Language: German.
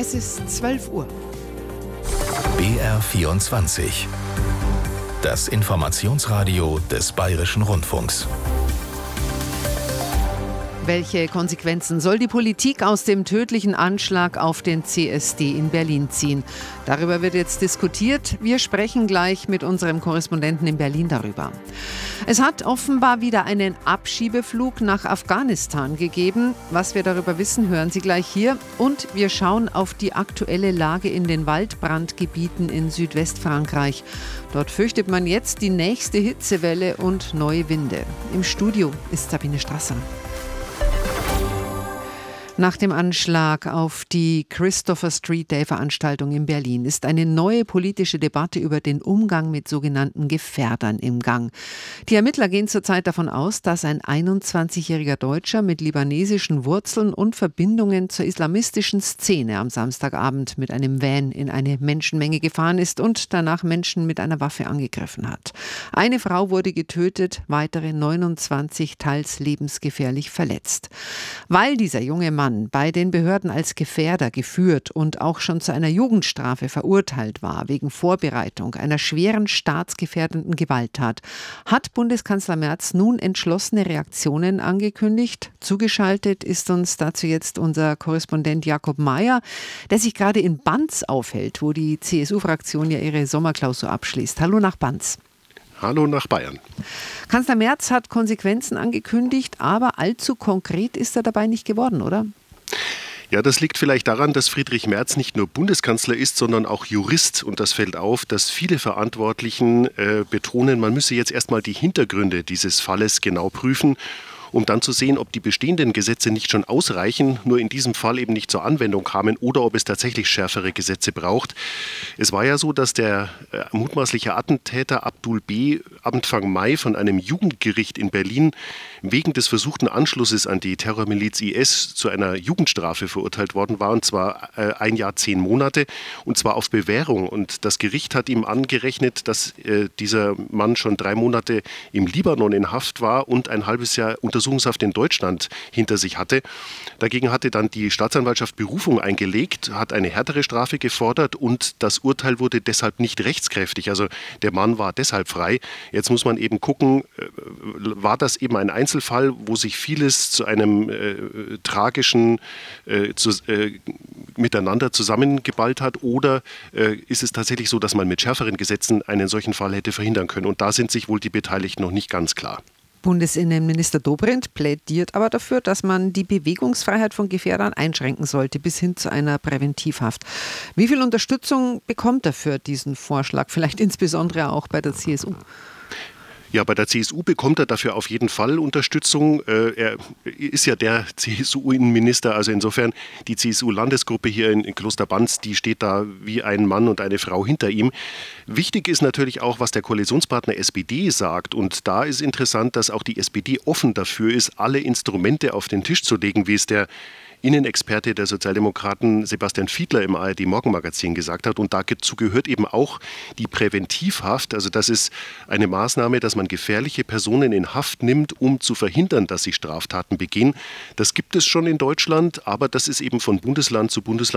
Es ist 12 Uhr. BR24. Das Informationsradio des Bayerischen Rundfunks. Welche Konsequenzen soll die Politik aus dem tödlichen Anschlag auf den CSD in Berlin ziehen? Darüber wird jetzt diskutiert. Wir sprechen gleich mit unserem Korrespondenten in Berlin darüber. Es hat offenbar wieder einen Abschiebeflug nach Afghanistan gegeben. Was wir darüber wissen, hören Sie gleich hier. Und wir schauen auf die aktuelle Lage in den Waldbrandgebieten in Südwestfrankreich. Dort fürchtet man jetzt die nächste Hitzewelle und neue Winde. Im Studio ist Sabine Strasser. Nach dem Anschlag auf die Christopher Street Day Veranstaltung in Berlin ist eine neue politische Debatte über den Umgang mit sogenannten Gefährdern im Gang. Die Ermittler gehen zurzeit davon aus, dass ein 21-jähriger Deutscher mit libanesischen Wurzeln und Verbindungen zur islamistischen Szene am Samstagabend mit einem Van in eine Menschenmenge gefahren ist und danach Menschen mit einer Waffe angegriffen hat. Eine Frau wurde getötet, weitere 29 teils lebensgefährlich verletzt. Weil dieser junge Mann bei den Behörden als Gefährder geführt und auch schon zu einer Jugendstrafe verurteilt war, wegen Vorbereitung einer schweren staatsgefährdenden Gewalttat, hat Bundeskanzler Merz nun entschlossene Reaktionen angekündigt. Zugeschaltet ist uns dazu jetzt unser Korrespondent Jakob Mayer, der sich gerade in Banz aufhält, wo die CSU-Fraktion ja ihre Sommerklausur abschließt. Hallo nach Banz. Hallo nach Bayern. Kanzler Merz hat Konsequenzen angekündigt, aber allzu konkret ist er dabei nicht geworden, oder? Ja, das liegt vielleicht daran, dass Friedrich Merz nicht nur Bundeskanzler ist, sondern auch Jurist. Und das fällt auf, dass viele Verantwortlichen betonen, man müsse jetzt erstmal die Hintergründe dieses Falles genau prüfen, um dann zu sehen, ob die bestehenden Gesetze nicht schon ausreichen, nur in diesem Fall eben nicht zur Anwendung kamen oder ob es tatsächlich schärfere Gesetze braucht. Es war ja so, dass der mutmaßliche Attentäter Abdul B. Anfang Mai von einem Jugendgericht in Berlin wegen des versuchten Anschlusses an die Terrormiliz IS zu einer Jugendstrafe verurteilt worden war, und zwar 1 Jahr 10 Monate, und zwar auf Bewährung. Und das Gericht hat ihm angerechnet, dass dieser Mann schon 3 Monate im Libanon in Haft war und ein halbes Jahr Untersuchungshaft in Deutschland hinter sich hatte. Dagegen hatte dann die Staatsanwaltschaft Berufung eingelegt, hat eine härtere Strafe gefordert und das Urteil wurde deshalb nicht rechtskräftig. Also der Mann war deshalb frei. Jetzt muss man eben gucken, war das eben ein Einzelfall, wo sich vieles zu einem tragischen Miteinander zusammengeballt hat, oder ist es tatsächlich so, dass man mit schärferen Gesetzen einen solchen Fall hätte verhindern können? Und da sind sich wohl die Beteiligten noch nicht ganz klar. Bundesinnenminister Dobrindt plädiert aber dafür, dass man die Bewegungsfreiheit von Gefährdern einschränken sollte, bis hin zu einer Präventivhaft. Wie viel Unterstützung bekommt er für diesen Vorschlag? Vielleicht insbesondere auch bei der CSU? Ja, bei der CSU bekommt er dafür auf jeden Fall Unterstützung. Er ist ja der CSU-Innenminister, also insofern die CSU-Landesgruppe hier in Kloster Banz, die steht da wie ein Mann und eine Frau hinter ihm. Wichtig ist natürlich auch, was der Koalitionspartner SPD sagt. Und da ist interessant, dass auch die SPD offen dafür ist, alle Instrumente auf den Tisch zu legen, wie es der Innenexperte der Sozialdemokraten Sebastian Fiedler im ARD-Morgenmagazin gesagt hat. Und dazu gehört eben auch die Präventivhaft. Also das ist eine Maßnahme, dass man gefährliche Personen in Haft nimmt, um zu verhindern, dass sie Straftaten begehen. Das gibt es schon in Deutschland, aber das ist eben von Bundesland zu Bundesland